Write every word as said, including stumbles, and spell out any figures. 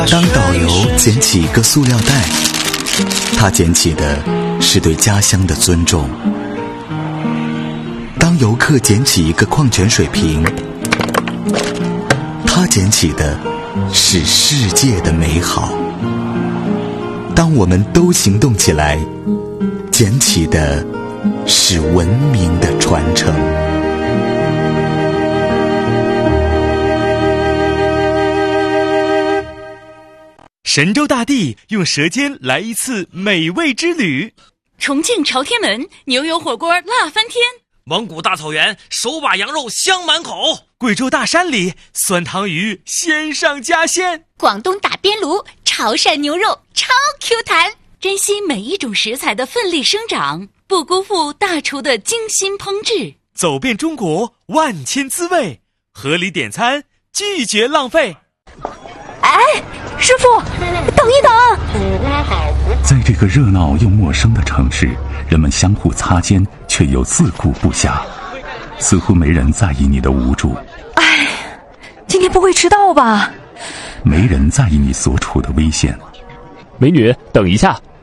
当导游捡起一个塑料袋，他捡起的是对家乡的尊重；当游客捡起一个矿泉水瓶，他捡起的是世界的美好。当我们都行动起来，捡起的是文明的传承。 神州大地用舌尖来一次美味之旅。 重庆朝天门牛油火锅辣翻天。 蒙古大草原手把羊肉香满口。 贵州大山里酸汤鱼鲜上加鲜。 广东打边炉潮汕牛肉超 Q 弹。珍惜每一种食材的奋力生长，不辜负大厨的精心烹制。 走遍中国万千滋味，合理点餐，拒绝浪费。 哎，师傅，等一等！ 在这个热闹又陌生的城市，人们相互擦肩，却又自顾不暇，似乎没人在意你的无助。 哎，今天不会迟到吧？ 没人在意你所处的危险。 美女，等一下。